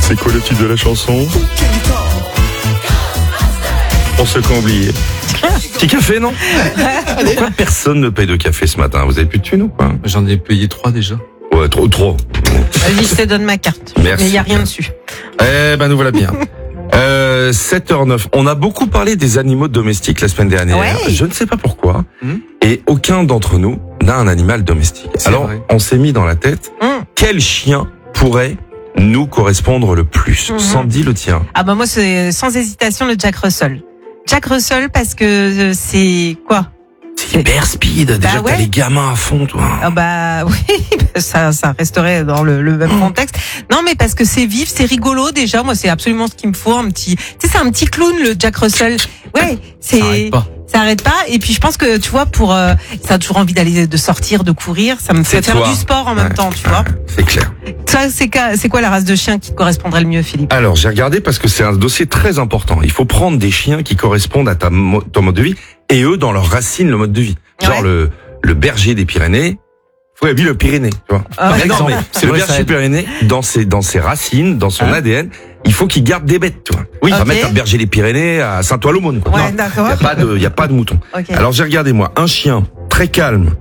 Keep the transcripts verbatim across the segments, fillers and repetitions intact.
C'est quoi le titre de la chanson? Pour ceux qui ont oublié. Petit café, non? Pourquoi personne ne paye de café ce matin? Vous avez plus de thunes ou quoi? J'en ai payé trois déjà. Ouais, trop, trop. Vas-y, je te donne ma carte. Merci. Mais il n'y a rien dessus. Eh ben, nous voilà bien. Euh, sept heures neuf. On a beaucoup parlé des animaux domestiques la semaine dernière. Ouais. Je ne sais pas pourquoi. Mmh. Et aucun d'entre nous n'a un animal domestique. C'est Alors, vrai. on s'est mis dans la tête, Mmh. quel chien pourrait nous correspondre le plus? Mmh. Sandy, le tien. Ah bah moi, c'est sans hésitation le Jack Russell. Jack Russell parce que euh, c'est quoi? C'est hyper speed. Déjà, Bah ouais. t'as les gamins à fond, toi. Ah bah oui, ça, ça resterait dans le, le même contexte. Non mais parce que c'est vif, c'est rigolo déjà. Moi c'est absolument ce qu'il me faut, un petit. Tu sais c'est un petit clown le Jack Russell. Ouais, c'est. Ça arrête pas. Ça arrête pas. Et puis je pense que tu vois pour, euh, ça a toujours envie d'aller de sortir, de courir. Ça me fait C'est faire toi. du sport en même Ouais, temps, tu ouais, vois. C'est clair. Ça c'est quoi, c'est quoi la race de chien qui te correspondrait le mieux, Philippe? Alors, j'ai regardé parce que c'est un dossier très important. Il faut prendre des chiens qui correspondent à ta mo- ton mode de vie et eux, dans leurs racines, le mode de vie. Genre Ouais. le, le berger des Pyrénées. Ouais, lui, le Pyrénées, tu vois. Ah, Mais non, exemple. mais C'est le vrai, ça berger aide. Pyrénées, dans ses, dans ses racines, dans son Hein A D N, il faut qu'il garde des bêtes, tu vois. Oui, il va Ok. mettre un berger des Pyrénées à Saint-Ouen-l'Aumône, quoi. Ouais, Non, d'accord. il y a pas de, il y a pas de mouton. Ok. Alors, j'ai regardé, moi, un chien très calme,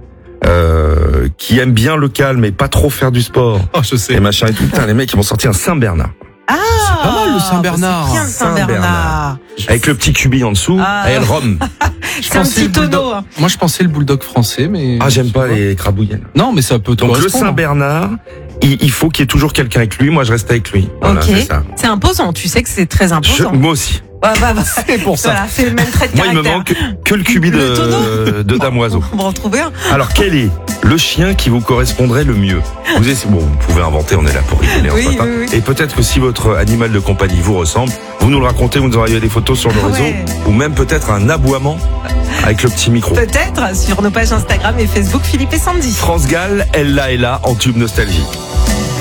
euh, qui aime bien le calme et pas trop faire du sport. Oh, je sais. Et machin et tout. Putain, les mecs, ils vont sortir un Saint-Bernard. Ah, c'est pas mal, le Saint-Bernard. C'est bien le Saint-Bernard. Saint-Bernard. Avec le petit cubi en dessous, Ah. et le rhum. C'est un pensais petit le bulldog- tonneau. hein. Moi, je pensais le bulldog français, mais. Ah, j'aime je pas sais les crabouillères. Non, mais ça peut te Donc le correspondre. Saint-Bernard, il, il faut qu'il y ait toujours quelqu'un avec lui. Moi, je reste avec lui. Voilà, Ok. c'est ça. C'est imposant. Tu sais que c'est très Je- imposant. moi aussi. Ouais, bah, bah, C'est pour ça. Voilà, c'est le même trait de Moi, il me caractère. manque que le cubi Le tonneau. de, de damoiseau. On va en trouver un. Alors, quel est le chien qui vous correspondrait le mieux? Vous êtes, bon, vous pouvez inventer, on est là pour rigoler en Oui, ce matin. oui, oui. Et peut-être que si votre animal de compagnie vous ressemble, vous nous le racontez, vous nous envoyez des photos sur le Ah réseau, ouais. ou même peut-être un aboiement avec le petit micro. Peut-être sur nos pages Instagram et Facebook Philippe et Sandy. France Gall, elle là est là en tube nostalgie.